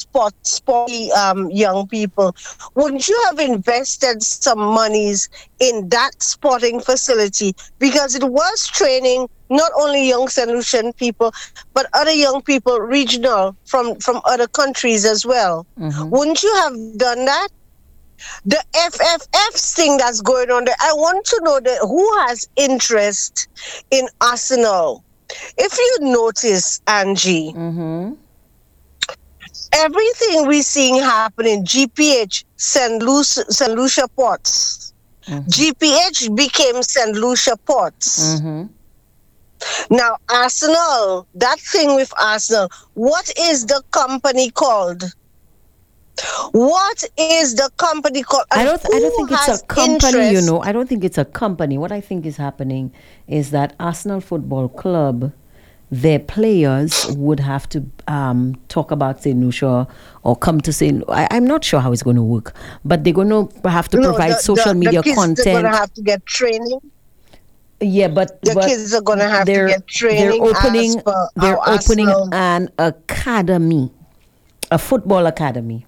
sporty young people. Wouldn't you have invested some monies in that sporting facility? Because it was training not only young St. Lucian people, but other young people regional from other countries as well. Wouldn't you have done that? The FFF thing that's going on there, I want to know who has interest in Arsenal. If you notice, Angie, everything we're seeing happening, GPH, St. Lucia Ports. GPH became St. Lucia Ports. Now, Arsenal, that thing with Arsenal, what is the company called? What is the company called? I don't think it's a company, you know. I don't think it's a company. What I think is happening is that Arsenal Football Club, their players would have to talk about St. Lucia or come to St. I'm not sure how it's going to work, but they're going to have to provide social media content. They're going to have to get training. Yeah, but the kids are going to have to get training. They're opening an academy, a football academy.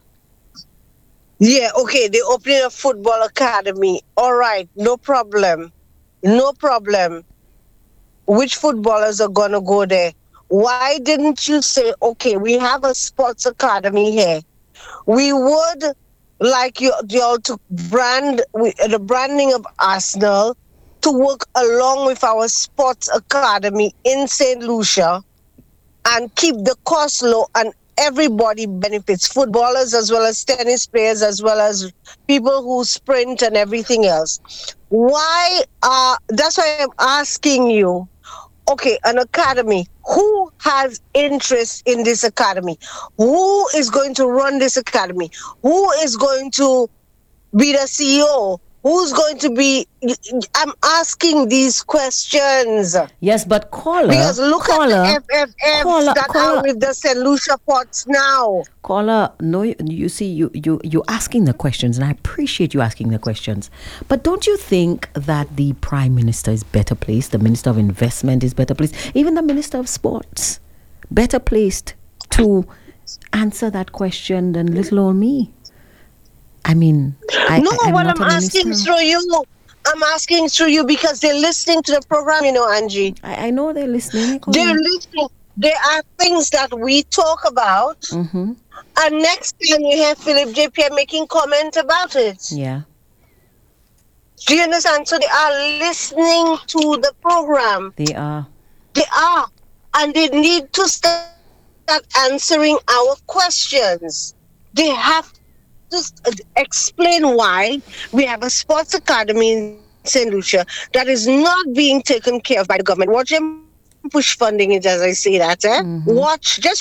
Yeah, okay, they're opening a football academy. All right, no problem. No problem. Which footballers are going to go there? Why didn't you say, okay, we have a sports academy here. We would like you all to brand the branding of Arsenal to work along with our sports academy in St. Lucia and keep the cost low, and everybody benefits, footballers as well as tennis players as well as people who sprint and everything else. Why? That's why I'm asking you, okay, an academy, who has interest in this academy? Who is going to run this academy? Who is going to be the CEO? Who's going to be... I'm asking these questions. Yes, but caller... Because look at the FFFs that are with the St. Lucia Ports now. Caller, no, you see, you're asking the questions, and I appreciate you asking the questions. But don't you think that the Prime Minister is better placed, the Minister of Investment is better placed, even the Minister of Sports, better placed to answer that question than little old me? I mean, I'm asking through you. I'm asking through you because they're listening to the program, you know, Angie. I know they're listening. They're listening. There are things that we talk about, and next time you hear Philip JP making comment about it. Yeah. Do you understand? So they are listening to the program. They are. And they need to start answering our questions. They have to explain why we have a sports academy in St. Lucia that is not being taken care of by the government. Watch them push funding it, as I say that. Just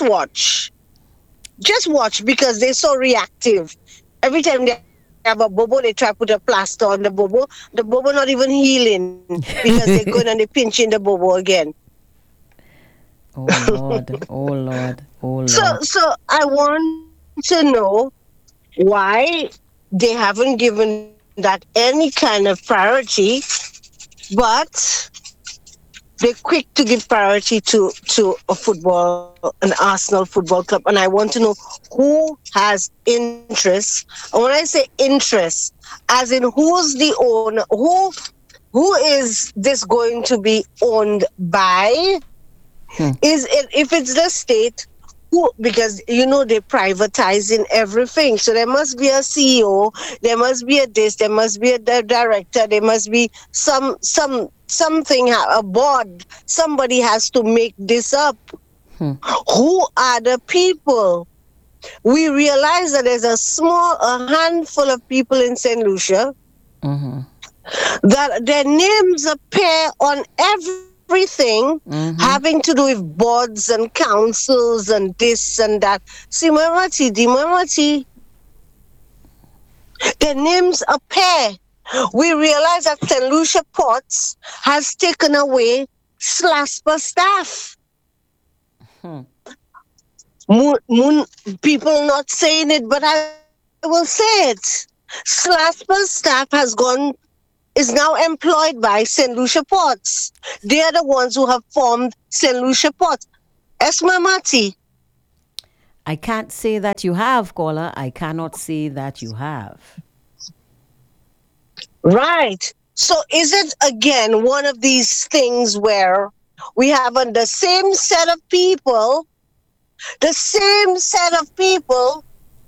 watch, because they're so reactive. Every time they have a bobo, they try to put a plaster on the bobo. The bobo not even healing because they're going and they're pinching the bobo again. Oh Lord. So I want to know why they haven't given that any kind of priority, but they're quick to give priority to an Arsenal Football Club. And I want to know who has interest. And when I say interest, as in who's the owner, who is this going to be owned by? Is it, if it's the state, because you know they're privatizing everything, so there must be a CEO, there must be there must be a director, there must be something, a board. Somebody has to make this up. Who are the people? We realize that there's a handful of people in St. Lucia that their names appear on everything having to do with boards and councils and this and that. Dimamati. Their names appear. We realize that St. Lucia Ports has taken away SLASPA staff. People not saying it, but I will say it. SLASPA staff is now employed by St. Lucia Ports. They are the ones who have formed St. Lucia Ports. Esma Mati. I can't say that you have, caller. I cannot say that you have. Right. So is it again one of these things where we have the same set of people, the same set of people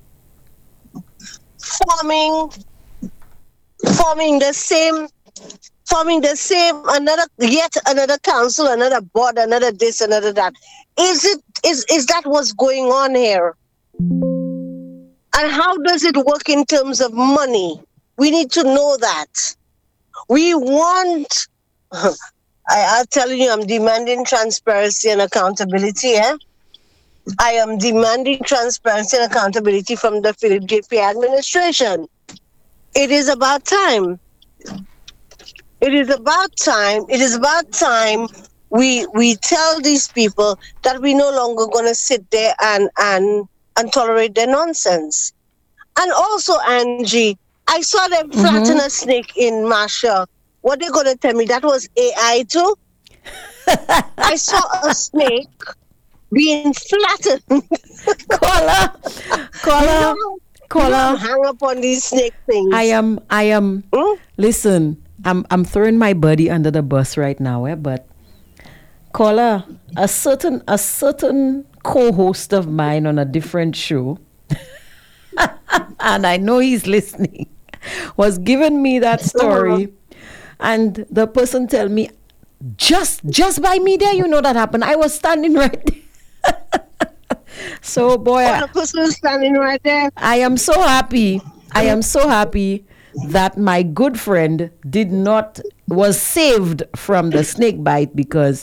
forming forming the same another yet another council, another board, another this, another that. Is that what's going on here? And how does it work in terms of money? We need to know that. We want I'm telling you, I'm demanding transparency and accountability, I am demanding transparency and accountability from the Philip JP administration. It is about time. It is about time. It is about time we tell these people that we're no longer going to sit there and tolerate their nonsense. And also, Angie, I saw them flatten a snake in Marshall. What they going to tell me? That was AI too? I saw a snake being flattened. Caller. Hang up on these snake things. I am. Listen, I'm throwing my buddy under the bus right now, but caller, a certain co-host of mine on a different show, and I know he's listening, was giving me that story, and the person tell me, just by me there, you know that happened. I was standing right there. So boy, the person is standing right there. I am so happy that my good friend was saved from the snake bite, because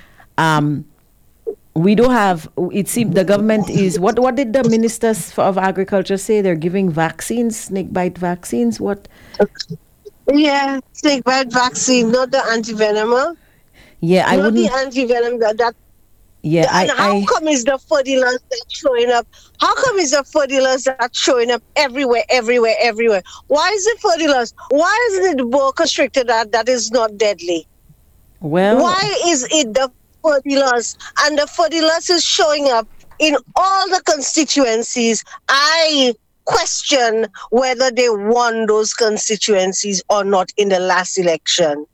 we don't have, it seems the government is, what did the ministers of agriculture say? They're giving vaccines, snake bite vaccines. What? Yeah, snake bite vaccine, not the antivenom. Yeah, I wouldn't. Not the antivenom that. Yeah, and how come is the fertilizers that's showing up? How come is the fertilizers that's showing up everywhere? Why is it fertilizers? Why isn't it more constricted that is not deadly? Well, why is it the fertilizers? And the fertilizers is showing up in all the constituencies. I question whether they won those constituencies or not in the last election.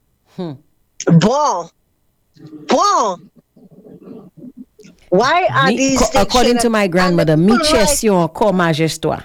Bon. Why are these according to my grandmother, mi question comme majestoire.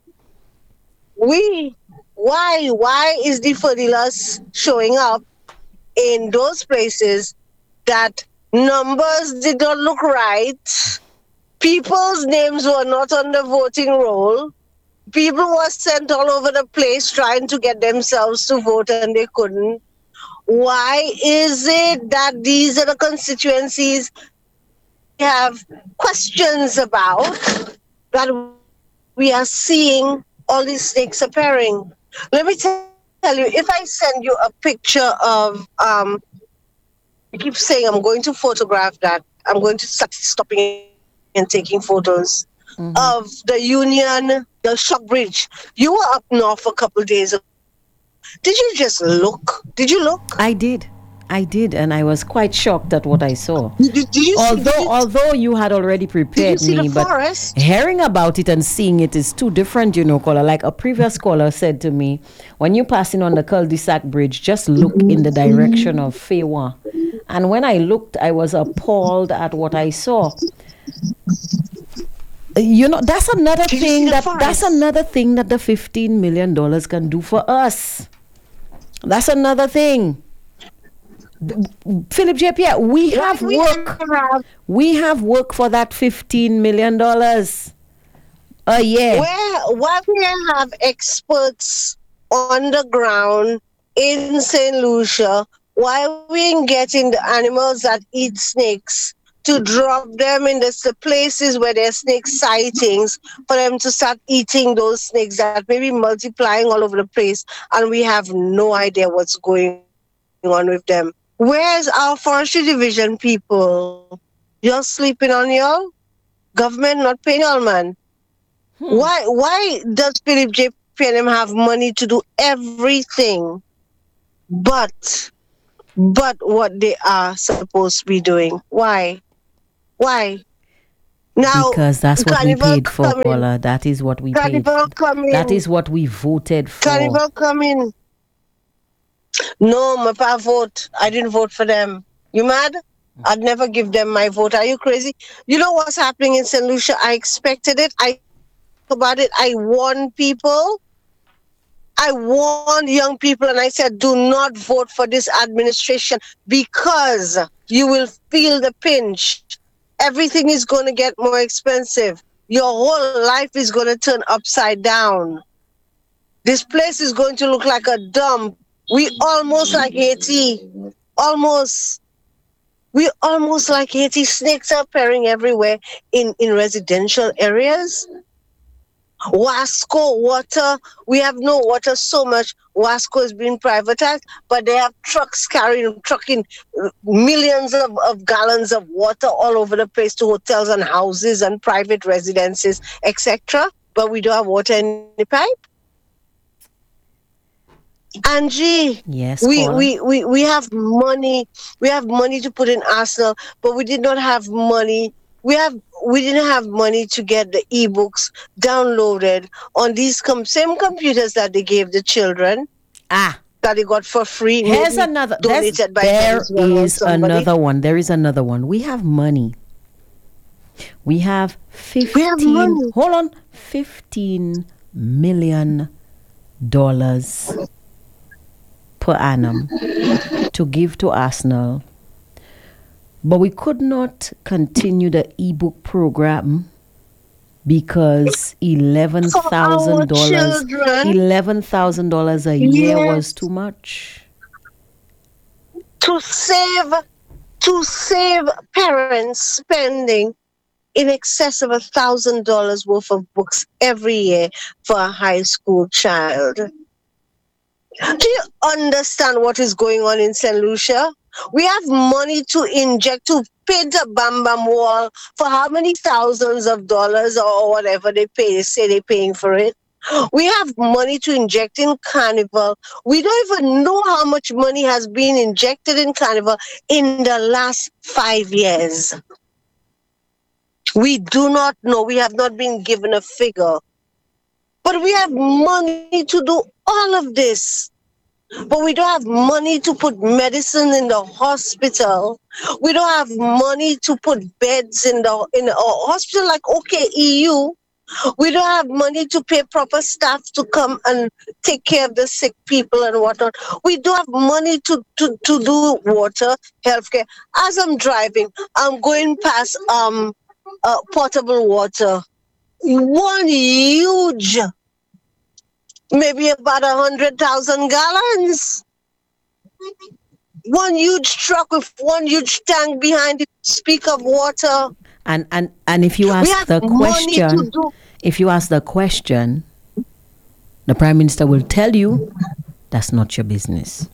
Why is the fertilizers showing up in those places that numbers did not look right? People's names were not on the voting roll. People were sent all over the place trying to get themselves to vote and they couldn't. Why is it that these are the constituencies we have questions about, that we are seeing all these snakes appearing? Let me tell you, if I send you a picture of, I keep saying I'm going to photograph that. I'm going to start stopping and taking photos of the Union, the Shock Bridge. You were up north a couple of days ago. Did you just look? Did you look? I did, and I was quite shocked at what I saw. Did you although you had already prepared me, but forest? Hearing about it and seeing it is two different, caller. Like a previous caller said to me, when you're passing on the cul-de-sac bridge, just look in the direction of Fewa. And when I looked, I was appalled at what I saw. That's another thing that the $15 million can do for us. That's another thing. Philip J. Pierre, we have work for that $15 million a year. Why we have experts on the ground in St. Lucia? Why we ain't getting the animals that eat snakes to drop them in the places where there are snake sightings, for them to start eating those snakes that may be multiplying all over the place, and we have no idea what's going on with them? Where's our forestry division people? You're sleeping on y'all? Government not paying y'all, man. Why does Philip J. PNM have money to do everything but what they are supposed to be doing? Why? Now, Because that's what we Carnival paid for, coming. Paula. That is what we paid. Carnival That coming. is what we voted for. Carnival coming. No, my pa vote. I didn't vote for them. You mad? I'd never give them my vote. Are you crazy? You know what's happening in St. Lucia? I expected it. I about it. I warned people. I warned young people and I said, do not vote for this administration because you will feel the pinch. Everything is going to get more expensive. Your whole life is going to turn upside down. This place is going to look like a dump. We almost like Haiti. Almost. We almost like Haiti. Snakes are appearing everywhere in residential areas. Wasco water, we have no water so much. Wasco is being privatized, but they have trucking millions of gallons of water all over the place to hotels and houses and private residences, etc. But we don't have water in the pipe. Angie, Yes, we, caller. we have money. We have money to put in Arsenal, but we did not have money. We didn't have money to get the ebooks downloaded on these same computers that they gave the children Ah, that they got for free. here's maybe another. donated by There Venezuela or is somebody. another one. There is another one. We have money. We have 15. We have money. Hold on. $15 million per annum to give to Arsenal. But we could not continue the ebook program because $11,000 children. $11,000 a year Yes. was too much. to save parents spending in excess of $1,000 worth of books every year for a high school child. Do you understand what is going on in St. Lucia? We have money to inject, to paint a Bam Bam wall for how many thousands of dollars or whatever they say they're paying for it. We have money to inject in Carnival. We don't even know how much money has been injected in Carnival in the last 5 years. We do not know. We have not been given a figure. But we have money to do all of this. But we don't have money to put medicine in the hospital. We don't have money to put beds in a hospital like OKEU. We don't have money to pay proper staff to come and take care of the sick people and whatnot. We don't have money to do water, healthcare. As I'm driving, I'm going past potable water. One huge, maybe about 100,000 gallons. One huge truck with one huge tank behind it. Speak of water. And if you ask the question, the Prime Minister will tell you that's not your business.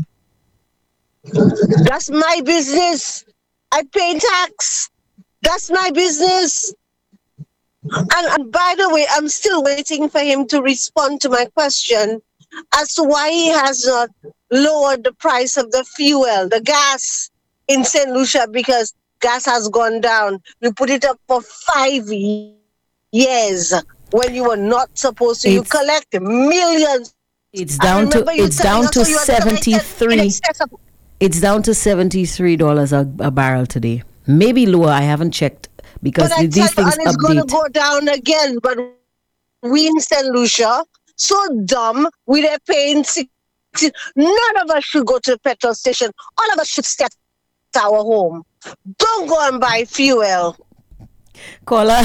That's my business. I pay tax. That's my business. And by the way, I'm still waiting for him to respond to my question as to why he has not lowered the price of the fuel, the gas in St. Lucia, because gas has gone down. You put it up for 5 years when you were not supposed to. You collect millions. It's down to 73. It's down to $73 a barrel today. Maybe lower. I haven't checked because these things and it's going to update. go down again. But we in St. Lucia, so dumb, they're paying 60. None of us should go to the petrol station. All of us should stay at our home. Don't go and buy fuel. Caller,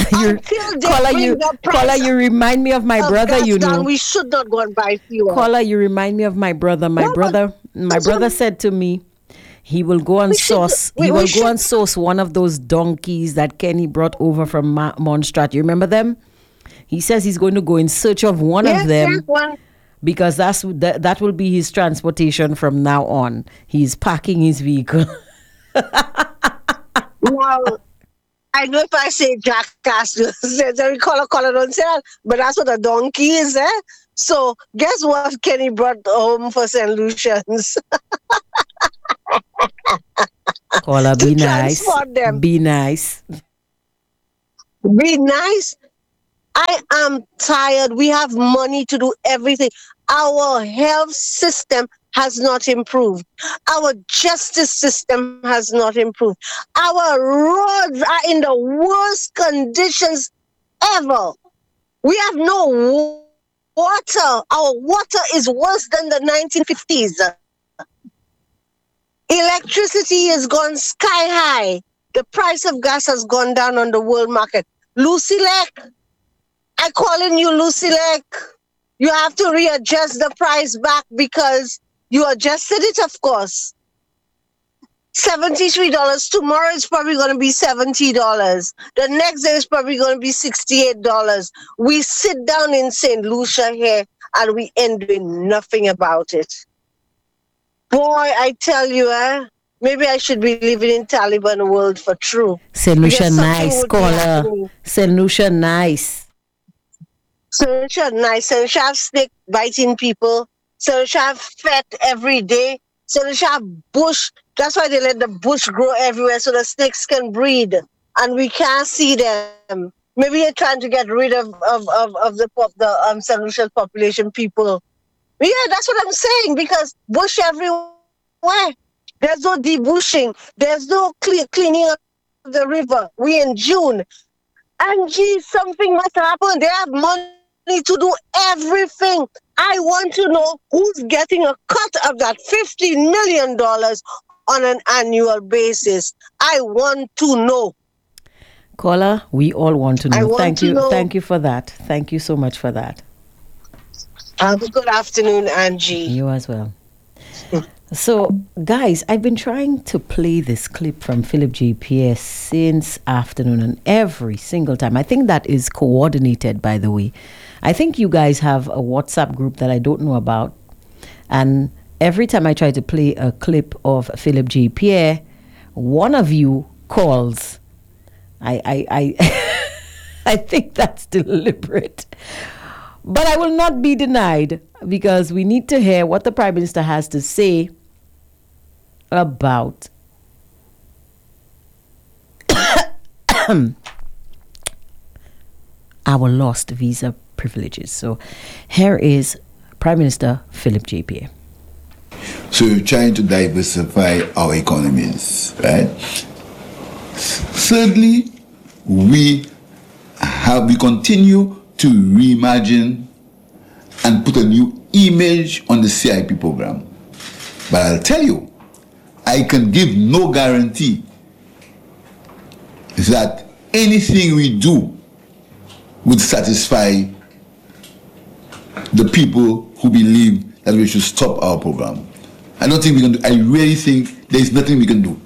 you remind me of my brother. You know, we should not go and buy fuel. Caller, you remind me of my brother. My brother said to me, he will go and source. He will go and source one of those donkeys that Kenny brought over from Montstrat. You remember them? He says he's going to go in search of one of them because that will be his transportation from now on. He's packing his vehicle. Well, I know if I say jackass, they call don't say that, but that's what a donkey is, eh? So guess what Kenny brought home for St. Lucians? Caller, be nice. Be nice. Be nice. I am tired. We have money to do everything. Our health system has not improved. Our justice system has not improved. Our roads are in the worst conditions ever. We have no water. Our water is worse than the 1950s. Electricity has gone sky high. The price of gas has gone down on the world market. Lucy Lake, I calling you Lucy Lake. You have to readjust the price back because you adjusted it, of course. $73. Tomorrow it's probably going to be $70. The next day is probably going to be $68. We sit down in St. Lucia here and we end doing nothing about it. Boy, I tell you, maybe I should be living in Taliban world for true. St. Lucia Because something nice, would be caller. happening. St. Lucia nice. So nice. So have snake biting people. So have fat every day. So have bush. That's why they let the bush grow everywhere so the snakes can breed. And we can't see them. Maybe they're trying to get rid of the St. Lucia population people. Yeah, that's what I'm saying, because bush everywhere. There's no debushing. There's no cleaning of the river. We in June. And gee, something must happen. They have money to do everything. I want to know who's getting a cut of that $50 million on an annual basis. I want to know. Caller, we all want to know. Thank you. Thank you for that. Thank you so much for that. Have a good afternoon, Angie. You as well. So, guys, I've been trying to play this clip from Philip J. Pierre since afternoon, and every single time. I think that is coordinated, by the way. I think you guys have a WhatsApp group that I don't know about. And every time I try to play a clip of Philip J. Pierre, one of you calls. I think that's deliberate. But I will not be denied, because we need to hear what the Prime Minister has to say about our lost visa privileges. So here is Prime Minister Philip J. Pierre. So we're trying to diversify our economies, right? Thirdly, we continue to reimagine and put a new image on the CIP program. But I'll tell you, I can give no guarantee that anything we do would satisfy the people who believe that we should stop our program. I don't think we can do. I really think there is nothing we can do.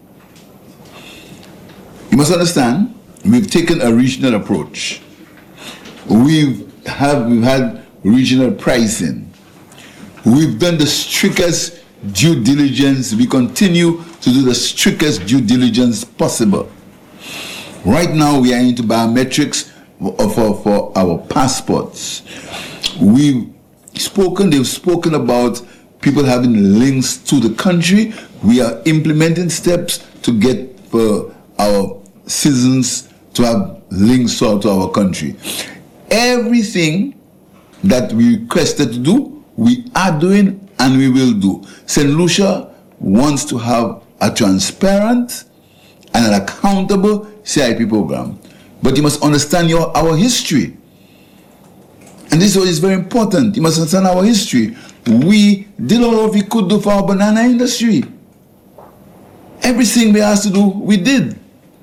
You must understand, we've taken a regional approach. We've had regional pricing. We've done the strictest due diligence. We continue to do the strictest due diligence possible. Right now, we are into biometrics for our passports. They've spoken about people having links to the country. We are implementing steps to get for our citizens to have links to our country. Everything that we requested to do, we are doing and we will do. St. Lucia wants to have a transparent and an accountable CIP program. But you must understand our history. And this is very important. You must understand our history. We did all we could do for our banana industry. Everything we asked to do, we did.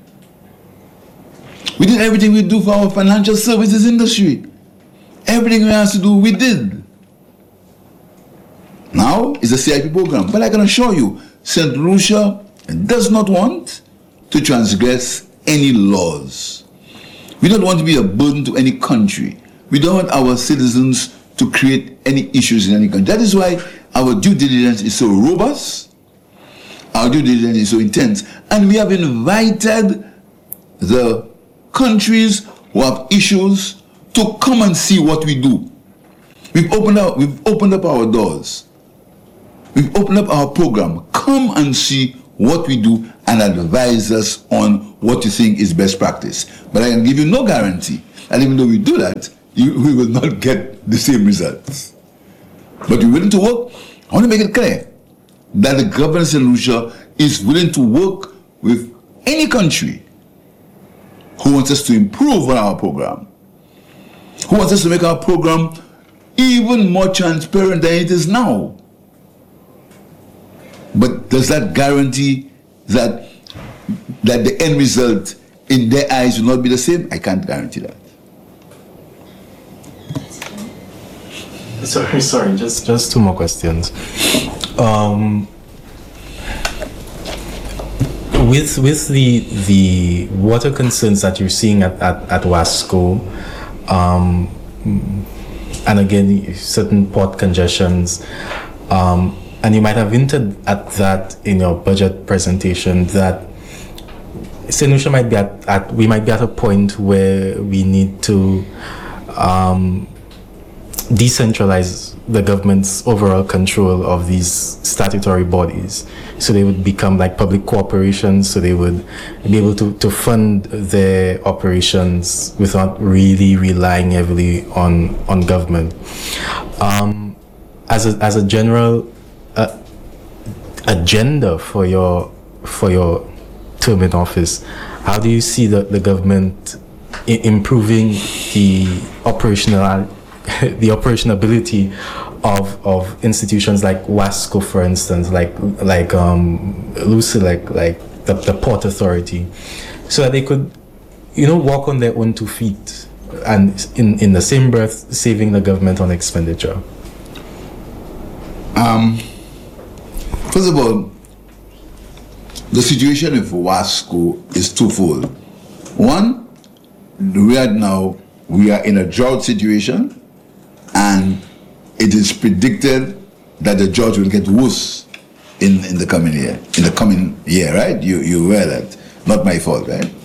We did everything we do for our financial services industry. Everything we asked to do, we did. Now is the CIP program. But I can assure you, St. Lucia does not want to transgress any laws. We don't want to be a burden to any country. We don't want our citizens to create any issues in any country. That is why our due diligence is so robust, our due diligence is so intense, and we have invited the countries who have issues to come and see what we do. We've opened up our doors. We've opened up our program. Come and see what we do and advise us on what you think is best practice. But I can give you no guarantee that even though we do that, we will not get the same results. But we're willing to work. I want to make it clear that the government of St. Lucia is willing to work with any country who wants us to improve on our program, who wants us to make our program even more transparent than it is now. But does that guarantee that the end result in their eyes will not be the same? I can't guarantee that. Sorry, just two more questions. With the water concerns that you're seeing at Wasco, and again certain port congestions, and you might have hinted at that in your budget presentation, that St. Lucia might be we might be at a point where we need to decentralize the government's overall control of these statutory bodies, so they would become like public corporations, so they would be able to fund their operations without really relying heavily on government. As a general agenda for your term in office, how do you see the government improving the operationability of institutions like WASCO, for instance, like LUCILEC, like the Port Authority, so that they could, walk on their own 2 feet, and in the same breath saving the government on expenditure? First of all, the situation with WASCO is twofold. One, we are in a drought situation, and it is predicted that the drought will get worse in the coming year. Right? You aware that? Not my fault, right?